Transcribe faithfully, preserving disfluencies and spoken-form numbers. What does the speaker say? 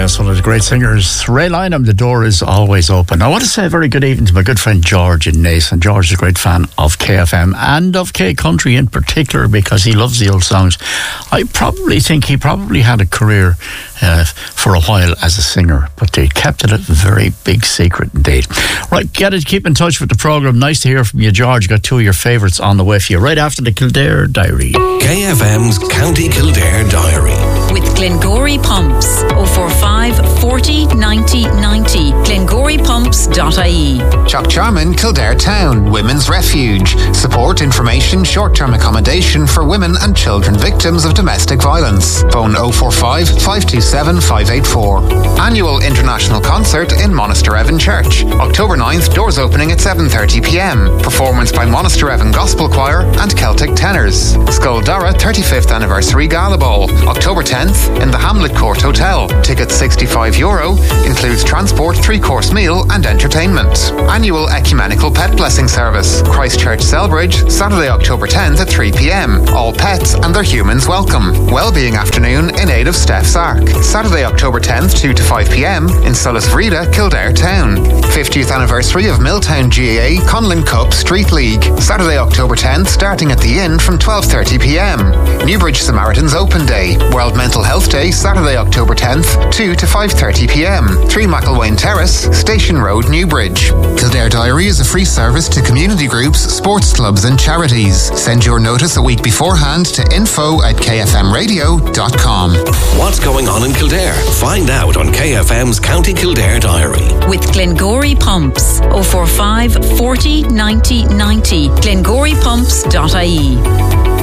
yes, one of the great singers, Ray Lynham. The door is always open. I want to say a very good evening to my good friend George in Naas. And George is a great fan of K F M and of K Country in particular because he loves the old songs. I probably think he probably had a career uh, for a while as a singer, but they kept it a very big secret indeed. Right, get it, keep in touch with the programme. Nice to hear from you, George. Got two of your favourites on the way for you right after the Kildare Diary. K F M's County Kildare Diary. With Glengory Pumps, oh four five, forty, ninety, ninety, glengory pumps dot I E. Chuck Charman, Kildare Town, Women's Refuge. Support, information, short-term accommodation for women and children victims of domestic violence. Phone oh four five, five two seven, five eight four. Annual International Concert in Monaster Evan Church. October ninth, doors opening at seven thirty p m. Performance by Monaster Evan Gospel Choir and Celtic Tenors. Skuldara thirty-fifth Anniversary Gala Ball. October tenth in the Hamlet Court Hotel. Tickets sixty-five euro. Includes transport, three-course meal and entertainment. Annual Ecumenical Pet Blessing Service. Christchurch Selbridge, Saturday October tenth at three p m. All pets and their humans welcome. Wellbeing Afternoon in aid of Steph's Ark. Saturday October tenth, two to five p m. in Solis Vrida, Kildare Town. fiftieth Anniversary of Milltown G A A Conlon Cup Street League. Saturday October tenth, starting at the Inn from twelve thirty p m. Newbridge Samaritans Open Day. World Mental Health Day, Saturday October tenth, two to five thirty p m. three McElwain Terrace, Station Road, Newbridge. Kildare Diary is a free service to community groups, sports clubs and charities. Send your notice a week beforehand to info at k f m radio dot com. What's going on in Kildare? Find out on K F M's County Kildare Diary. With Glengory Pumps, oh four five, forty, ninety, ninety, glengory pumps dot I E.